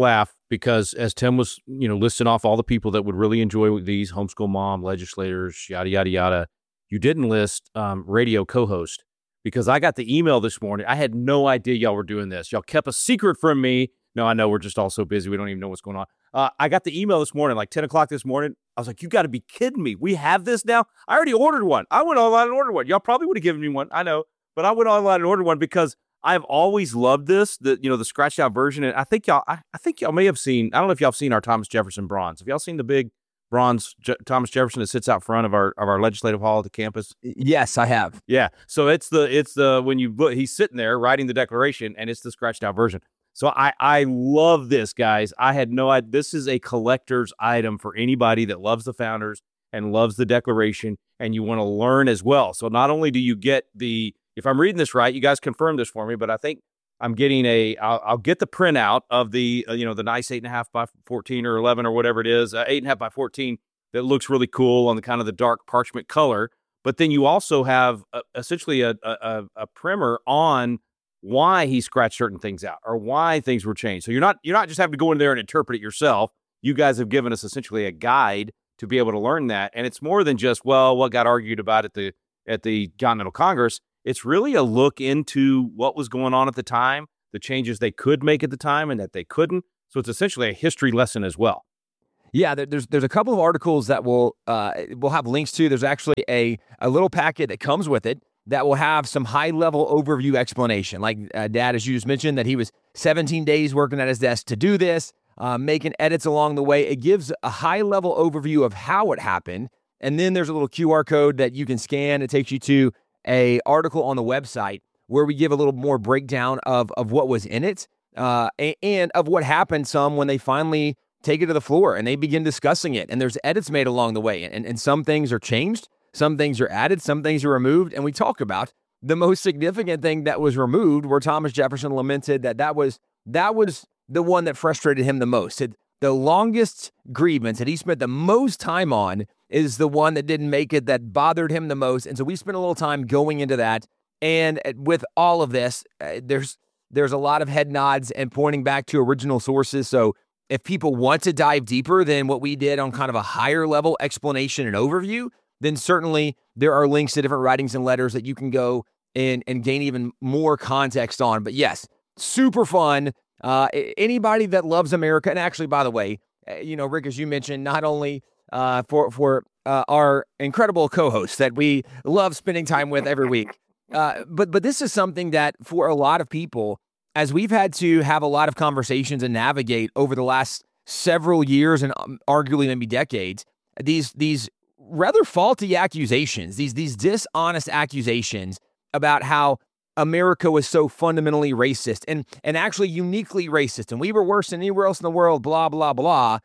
because as Tim was, you know, listing off all the people that would really enjoy these, homeschool mom, legislators, yada, yada, yada, you didn't list um, radio co-host, because I got the email this morning. I had no idea y'all were doing this. Y'all kept a secret from me. No, I know we're just all so busy. We don't even know what's going on. Uh, I got the email this morning, like ten o'clock this morning. I was like, you got to be kidding me. We have this now? I already ordered one. I went online and ordered one. Y'all probably would have given me one. I know. But I went online and ordered one because I've always loved this, the you know, the scratched out version. And I think y'all, I, I think y'all may have seen, I don't know if y'all have seen our Thomas Jefferson bronze. Have y'all seen the big bronze Je- Thomas Jefferson that sits out front of our of our legislative hall at the campus? Yes, I have. Yeah. So it's the it's the when you look, he's sitting there writing the Declaration, and it's the scratched out version. So I I love this, guys. I had no idea. This is a collector's item for anybody that loves the founders and loves the Declaration, and you want to learn as well. So not only do you get the, if I'm reading this right, you guys confirm this for me, but I think I'm getting a, I'll, I'll get the printout of the, uh, you know, the nice eight and a half by fourteen or eleven or whatever it is, uh, eight and a half by fourteen that looks really cool on the kind of the dark parchment color. But then you also have a, essentially a, a, a primer on why he scratched certain things out or why things were changed. So you're not, you're not just having to go in there and interpret it yourself. You guys have given us essentially a guide to be able to learn that. And it's more than just, well, what got argued about at the, at the Continental Congress. It's really a look into what was going on at the time, the changes they could make at the time and that they couldn't. So it's essentially a history lesson as well. Yeah, there's there's a couple of articles that we'll uh, we'll have links to. There's actually a a little packet that comes with it that will have some high level overview explanation. Like uh, Dad, as you just mentioned, that he was seventeen days working at his desk to do this, uh, making edits along the way. It gives a high level overview of how it happened, and then there's a little Q R code that you can scan. It takes you to a article on the website where we give a little more breakdown of, of what was in it uh, and, and of what happened some when they finally take it to the floor and they begin discussing it. And there's edits made along the way. And, and some things are changed, some things are added, some things are removed. And we talk about the most significant thing that was removed, where Thomas Jefferson lamented that that was, that was the one that frustrated him the most. It, the longest grievance that he spent the most time on is the one that didn't make it, that bothered him the most. And so we spent a little time going into that. And with all of this, uh, there's there's a lot of head nods and pointing back to original sources. So if people want to dive deeper than what we did on kind of a higher level explanation and overview, then certainly there are links to different writings and letters that you can go and, and gain even more context on. But yes, super fun. Uh, anybody that loves America, and actually, by the way, you know, Rick, as you mentioned, not only uh, for for uh, our incredible co-hosts that we love spending time with every week, uh, but but this is something that for a lot of people, as we've had to have a lot of conversations and navigate over the last several years and um, arguably maybe decades, these these rather faulty accusations, these these dishonest accusations about how America was so fundamentally racist and and actually uniquely racist, and we were worse than anywhere else in the world, blah, blah, blah.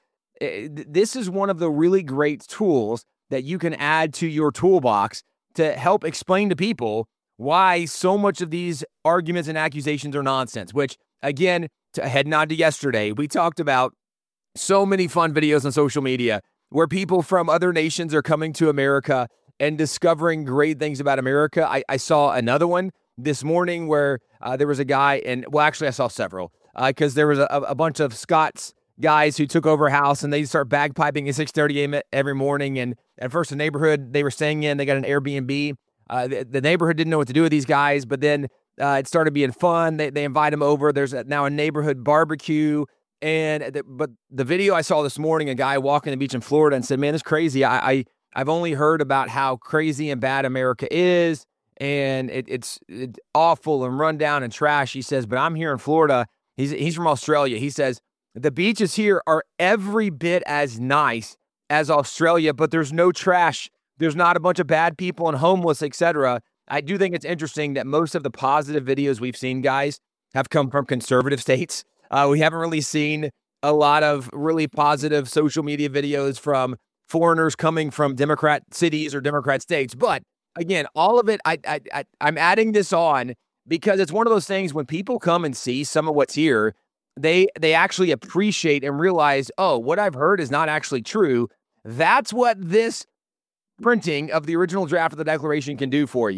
This is one of the really great tools that you can add to your toolbox to help explain to people why so much of these arguments and accusations are nonsense, which, again, to head nod to yesterday, we talked about so many fun videos on social media where people from other nations are coming to America and discovering great things about America. I, I saw another one this morning where uh, there was a guy, and well, actually I saw several, because uh, there was a, a bunch of Scots guys who took over a house and they start bagpiping at six thirty a.m. every morning. And at first the neighborhood they were staying in, they got an Airbnb. Uh, the, the neighborhood didn't know what to do with these guys, but then uh, it started being fun. They they invite them over. There's a, now a neighborhood barbecue. And the, but the video I saw this morning, a guy walking the beach in Florida and said, man, it's crazy. I, I, I've only heard about how crazy and bad America is. And it, it's, it's awful and run down and trash. He says, but I'm here in Florida. He's he's from Australia. He says, the beaches here are every bit as nice as Australia, but there's no trash. There's not a bunch of bad people and homeless, et cetera. I do think it's interesting that most of the positive videos we've seen, guys, have come from conservative states. Uh, we haven't really seen a lot of really positive social media videos from foreigners coming from Democrat cities or Democrat states. But again, all of it, I, I, I, I'm adding this on because it's one of those things when people come and see some of what's here, they they actually appreciate and realize, oh, what I've heard is not actually true. That's what this printing of the original draft of the Declaration can do for you.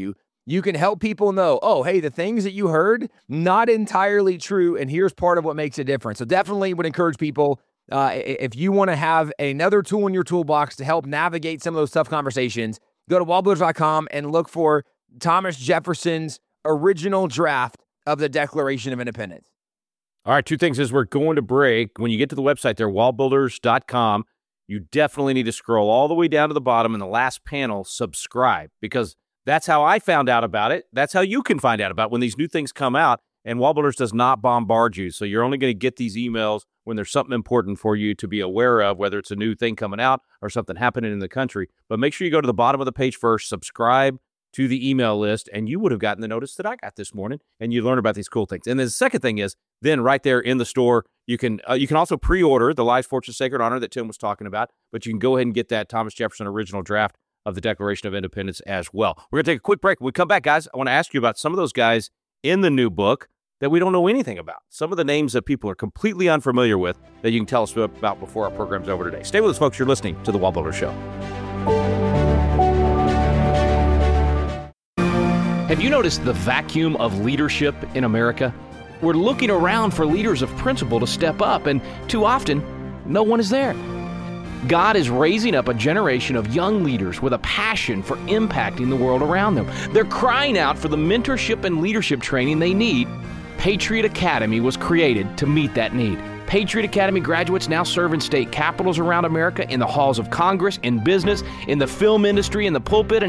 you can help people know, oh, hey, the things that you heard, not entirely true, and here's part of what makes a difference. So definitely would encourage people, uh, if you want to have another tool in your toolbox to help navigate some of those tough conversations, go to wall builders dot com and look for Thomas Jefferson's original draft of the Declaration of Independence. All right, two things as we're going to break. When you get to the website there, wall builders dot com, you definitely need to scroll all the way down to the bottom in the last panel, subscribe, because that's how I found out about it. That's how you can find out about it when these new things come out, and Wall Builders does not bombard you, so you're only going to get these emails when there's something important for you to be aware of, whether it's a new thing coming out or something happening in the country. But make sure you go to the bottom of the page first, subscribe to the email list, and you would have gotten the notice that I got this morning, and you learn about these cool things. And then the second thing is, then right there in the store, you can uh, you can also pre-order the Lives, Fortunes, Sacred Honor that Tim was talking about, but you can go ahead and get that Thomas Jefferson original draft of the Declaration of Independence as well. We're going to take a quick break. When we come back, guys, I want to ask you about some of those guys in the new book that we don't know anything about. Some of the names that people are completely unfamiliar with that you can tell us about before our program's over today. Stay with us, folks. You're listening to The Wall Builder Show. Have you noticed the vacuum of leadership in America? We're looking around for leaders of principle to step up, and too often, no one is there. God is raising up a generation of young leaders with a passion for impacting the world around them. They're crying out for the mentorship and leadership training they need. Patriot Academy was created to meet that need. Patriot Academy graduates now serve in state capitals around America, in the halls of Congress, in business, in the film industry, in the pulpit, and